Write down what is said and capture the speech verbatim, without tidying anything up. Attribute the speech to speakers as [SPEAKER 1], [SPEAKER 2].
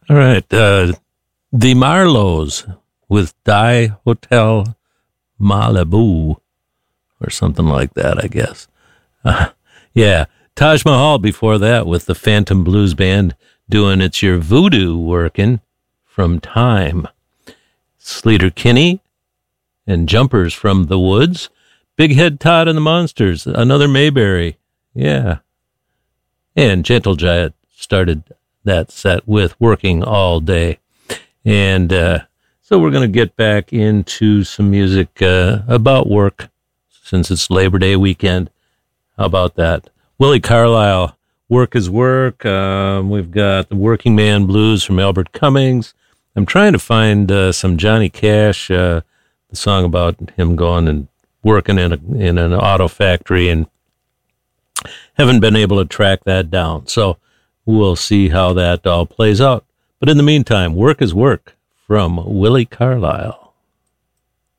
[SPEAKER 1] All right. Uh, the Marlows with Die Hotel Malibu or something like that, I guess. Uh, yeah. Taj Mahal before that with the Phantom Blues Band doing It's Your Voodoo Working from Time. Sleater Kinney and Jumpers from the Woods. Big Head Todd and the Monsters, another Mayberry. Yeah. And Gentle Giant started that set with Working All Day. And uh, so we're going to get back into some music uh, about work since it's Labor Day weekend. How about that? Willie Carlisle, Work is Work. Um, we've got the Working Man Blues from Albert Cummings. I'm trying to find uh, some Johnny Cash, uh, the song about him going and working in a, in an auto factory, and haven't been able to track that down. So we'll see how that all plays out. But in the meantime, Work is Work from Willie Carlisle.